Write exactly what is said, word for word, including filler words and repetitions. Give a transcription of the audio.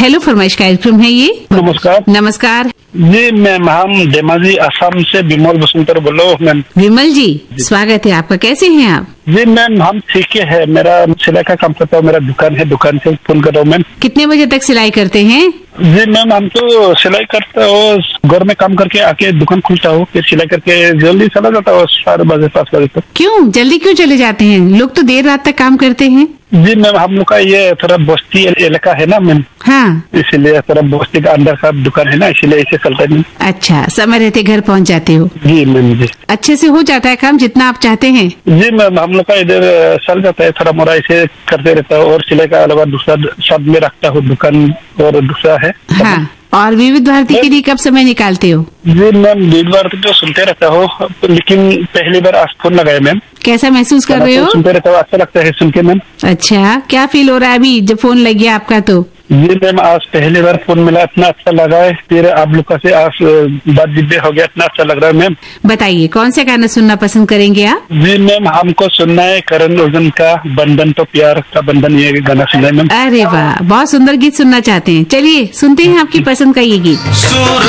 Hello फरमाइश कार्यक्रम है ये। नमस्कार। नमस्कार जी मैम, हम धेमाजी असम से विमल बसंतर बोलो मैम। विमल जी, स्वागत है आपका। कैसे हैं आप? जी मैम, हम ठीक है। मेरा सिलाई का काम करता हूँ, मेरा दुकान है, दुकान से फोन कर रहा हूँ मैम। कितने बजे तक सिलाई करते हैं? जी मैम, हम तो सिलाई करता हूँ, घर में काम करके आके दुकान खुलता हूँ, फिर सिलाई करके जल्दी चला जाता हूँ चार बजे पाँच बजे तक। क्यों जल्दी क्यों चले जाते हैं? लोग तो देर रात तक काम करते हैं। जी मैम, हम लोग का ये थोड़ा बस्ती इलाका है ना मैम, हाँ, इसीलिए थोड़ा बस्ती का अंदर का दुकान है ना, इसीलिए इसे चलता नहीं। अच्छा, समय रहते घर पहुंच जाते हो। जी मैम जी, अच्छे से हो जाता है काम जितना आप चाहते हैं? जी मैम, हम लोग का इधर चल जाता है, थोड़ा मोड़ा इसे करते रहता हूँ, और सिलाई का अलावा दूसरा शब्द में रखता हूँ दुकान, और दूसरा है। हाँ, और विविध भारती के लिए कब समय निकालते हो? जी मैम, विविध भारती तो सुनते रहता हूँ, लेकिन पहली बार आज फोन लगाया मैम। कैसा महसूस कर रहे हो? सुनते रहता हूँ, अच्छा लगता है सुन के मैम। अच्छा, क्या फील हो रहा है अभी जब फोन लग गया आपका? तो जी मैम, आज पहली बार फोन मिला, इतना अच्छा लगा है, फिर आप लोग का से आज बातचीत भी हो गया, इतना अच्छा लग रहा है मैम। बताइए कौन से गाना सुनना पसंद करेंगे आप? जी मैम, हमको सुनना है करण अर्जुन का बंधन तो प्यार का बंधन, ये गाना सुनना है मैम। अरे वाह, बहुत सुंदर गीत सुनना चाहते हैं। चलिए सुनते हैं आपकी पसंद का ये गीत।